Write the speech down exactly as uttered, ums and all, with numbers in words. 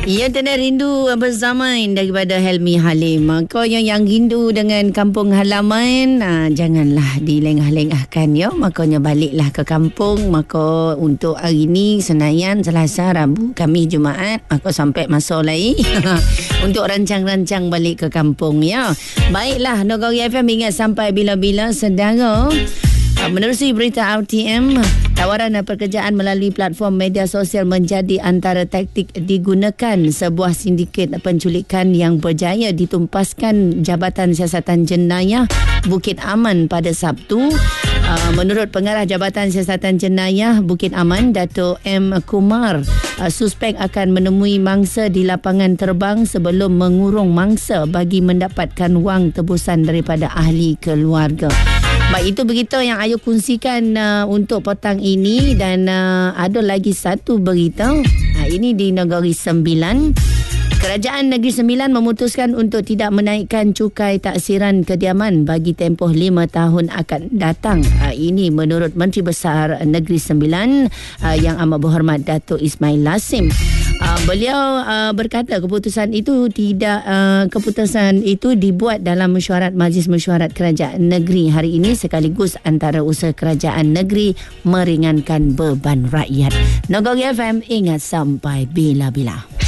Ya, tanda rindu bersamaan daripada Helmi Halim. Makanya yang rindu dengan kampung halaman, ah, janganlah dilengah-lengahkan ya. Makanya baliklah ke kampung. Maka untuk hari ni Senayan, Selasa, Rabu, Khamis, Jumaat, maka sampai masa lain untuk rancang-rancang balik ke kampung ya. Baiklah, Nagari F M ingat sampai bila-bila saudara. Menerusi berita R T M, tawaran pekerjaan melalui platform media sosial menjadi antara taktik digunakan sebuah sindiket penculikan yang berjaya ditumpaskan Jabatan Siasatan Jenayah Bukit Aman pada Sabtu. Menurut Pengarah Jabatan Siasatan Jenayah Bukit Aman, Dato' M. Kumar, suspek akan menemui mangsa di lapangan terbang sebelum mengurung mangsa bagi mendapatkan wang tebusan daripada ahli keluarga. Baik, itu begitu yang Ayu kongsikan uh, untuk petang ini. Dan uh, ada lagi satu berita. Uh, ini di Negeri Sembilan. Kerajaan Negeri Sembilan memutuskan untuk tidak menaikkan cukai taksiran kediaman bagi tempoh lima tahun akan datang. Uh, ini menurut Menteri Besar Negeri Sembilan uh, yang amat berhormat Dato' Ismail Lassim. Uh, beliau uh, berkata keputusan itu tidak uh, keputusan itu dibuat dalam mesyuarat Majlis Mesyuarat Kerajaan Negeri hari ini sekaligus antara usaha kerajaan negeri meringankan beban rakyat. Nagari F M ingat sampai bila-bila.